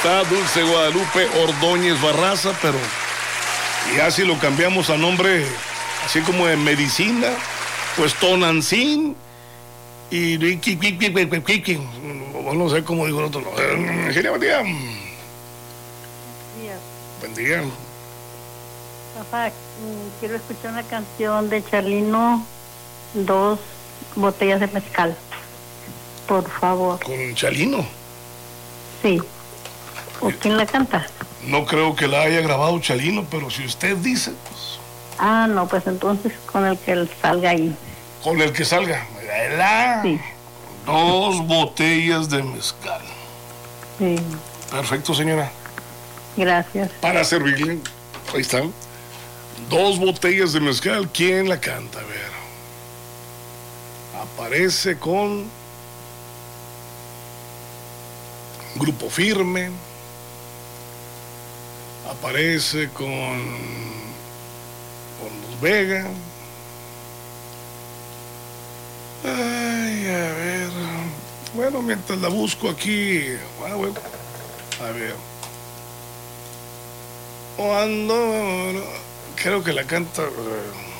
está Dulce Guadalupe Ordóñez Barraza, pero ya si lo cambiamos a nombre así como de medicina, pues Tonantzin y no sé cómo digo el otro. Buen día. Buen día. Papá, quiero escuchar una canción de Chalino, 2 botellas de mezcal, por favor. ¿Con Chalino? Sí. ¿O quién la canta? No creo que la haya grabado Chalino, pero si usted dice, pues... Ah, no, pues entonces con el que salga ahí. Con el que salga. Sí. 2 botellas de mezcal. Sí. Perfecto, señora. Gracias. Para servirle. Ahí están. 2 botellas de mezcal. ¿Quién la canta? A ver. Aparece con Grupo Firme. Aparece con Los Vega. Ay, a ver. Bueno, mientras la busco aquí. Bueno, a ver. Cuando creo que la canta